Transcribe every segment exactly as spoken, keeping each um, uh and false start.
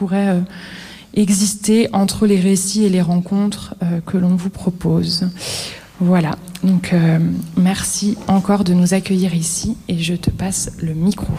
pourrait euh, exister entre les récits et les rencontres euh, que l'on vous propose. Voilà, donc euh, merci encore de nous accueillir ici et je te passe le micro.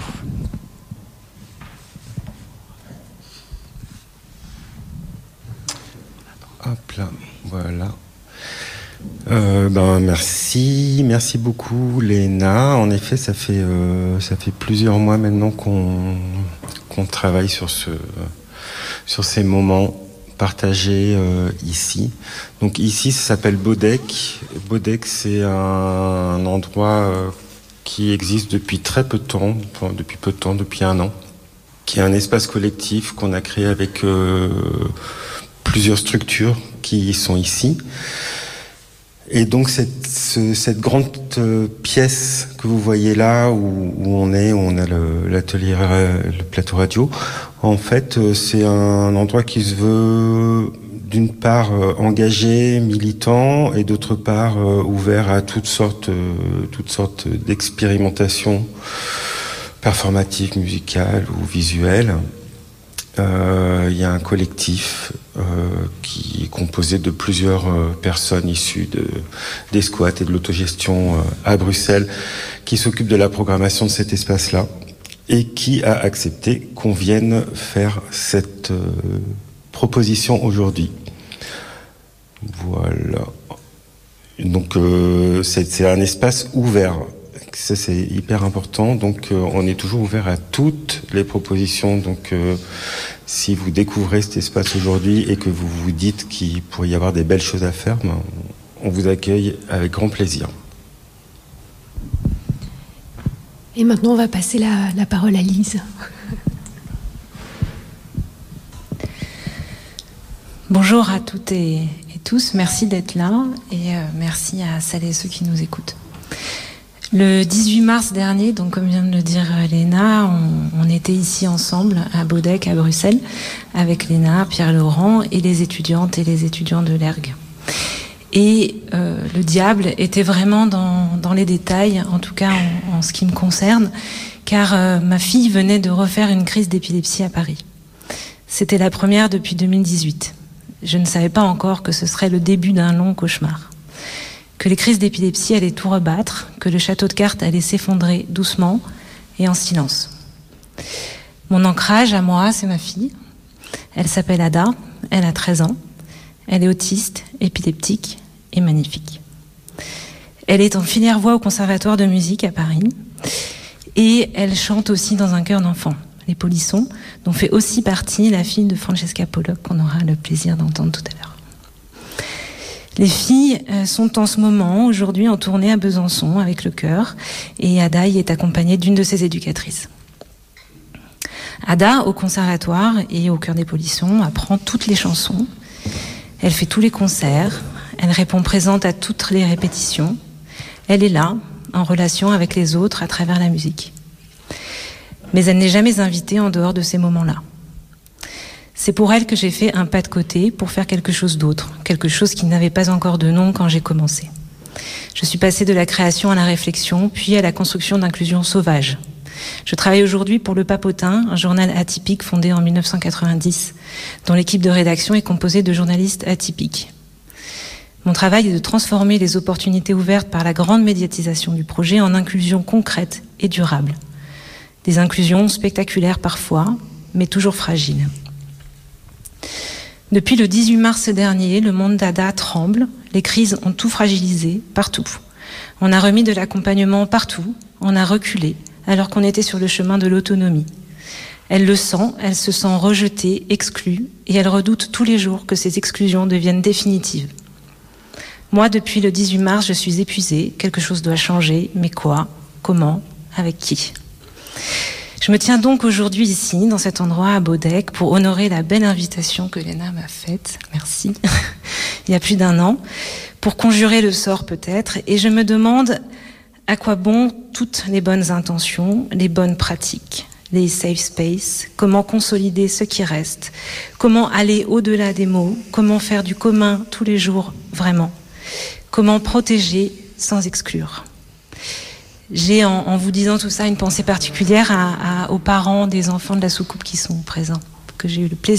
Hop là, voilà. Euh, ben merci, merci beaucoup Léna. En effet, ça fait euh, ça fait plusieurs mois maintenant qu'on qu'on travaille sur ce sur ces moments partagés euh, ici. Donc ici, ça s'appelle Bodek. Bodek, c'est un, un endroit euh, qui existe depuis très peu de temps, enfin, depuis peu de temps, depuis un an, qui est un espace collectif qu'on a créé avec euh, plusieurs structures qui sont ici. Et donc cette, ce, cette grande euh, pièce que vous voyez là, où, où on est, où on a le, l'atelier, le plateau radio, en fait, euh, c'est un endroit qui se veut d'une part euh, engagé, militant, et d'autre part euh, ouvert à toutes sortes, euh, toutes sortes d'expérimentations performatives, musicales ou visuelles. Euh, il y a un collectif euh, qui est composé de plusieurs euh, personnes issues de, des squats et de l'autogestion euh, à Bruxelles qui s'occupent de la programmation de cet espace-là et qui a accepté qu'on vienne faire cette euh, proposition aujourd'hui. Voilà. Donc euh, c'est, c'est un espace ouvert. Ça, c'est hyper important. Donc, euh, on est toujours ouvert à toutes les propositions. Donc, euh, si vous découvrez cet espace aujourd'hui et que vous vous dites qu'il pourrait y avoir des belles choses à faire, ben, on vous accueille avec grand plaisir. Et maintenant, on va passer la, la parole à Lise. Bonjour à toutes et, et tous. Merci d'être là et euh, merci à celles et ceux qui nous écoutent. Le dix-huit mars dernier, donc comme vient de le dire Léna, on, on était ici ensemble à Bodek, à Bruxelles, avec Léna, Pierre-Laurent et les étudiantes et les étudiants de l'E R G. Et euh, le diable était vraiment dans, dans les détails, en tout cas en, en ce qui me concerne, car euh, ma fille venait de refaire une crise d'épilepsie à Paris. C'était la première depuis deux mille dix-huit. Je ne savais pas encore que ce serait le début d'un long cauchemar. Que les crises d'épilepsie allaient tout rebattre, que le château de cartes allait s'effondrer doucement et en silence. Mon ancrage à moi, c'est ma fille. Elle s'appelle Ada, elle a treize ans. Elle est autiste, épileptique et magnifique. Elle est en filière voix au Conservatoire de musique à Paris et elle chante aussi dans un chœur d'enfants, les Polissons, dont fait aussi partie la fille de Francesca Pollock qu'on aura le plaisir d'entendre tout à l'heure. Les filles sont en ce moment, aujourd'hui, en tournée à Besançon avec le chœur et Ada y est accompagnée d'une de ses éducatrices. Ada, au conservatoire et au chœur des Polissons, apprend toutes les chansons, elle fait tous les concerts, elle répond présente à toutes les répétitions, elle est là, en relation avec les autres à travers la musique. Mais elle n'est jamais invitée en dehors de ces moments-là. C'est pour elle que j'ai fait un pas de côté pour faire quelque chose d'autre, quelque chose qui n'avait pas encore de nom quand j'ai commencé. Je suis passée de la création à la réflexion, puis à la construction d'inclusion sauvage. Je travaille aujourd'hui pour Le Papotin, un journal atypique fondé en dix-neuf cent quatre-vingt-dix, dont l'équipe de rédaction est composée de journalistes atypiques. Mon travail est de transformer les opportunités ouvertes par la grande médiatisation du projet en inclusion concrète et durable. Des inclusions spectaculaires parfois, mais toujours fragiles. Depuis le dix-huit mars dernier, le monde d'Ada tremble, les crises ont tout fragilisé, partout. On a remis de l'accompagnement partout, on a reculé, alors qu'on était sur le chemin de l'autonomie. Elle le sent, elle se sent rejetée, exclue, et elle redoute tous les jours que ces exclusions deviennent définitives. Moi, depuis le dix-huit mars, je suis épuisée, quelque chose doit changer, mais quoi, comment, avec qui ? Je me tiens donc aujourd'hui ici, dans cet endroit à Bodek, pour honorer la belle invitation que Léna m'a faite, merci, il y a plus d'un an, pour conjurer le sort peut-être, et je me demande à quoi bon toutes les bonnes intentions, les bonnes pratiques, les safe spaces, comment consolider ce qui reste, comment aller au-delà des mots, comment faire du commun tous les jours vraiment, comment protéger sans exclure. J'ai, en, en vous disant tout ça, une pensée particulière à, à, aux parents des enfants de la soucoupe qui sont présents, que j'ai eu le plaisir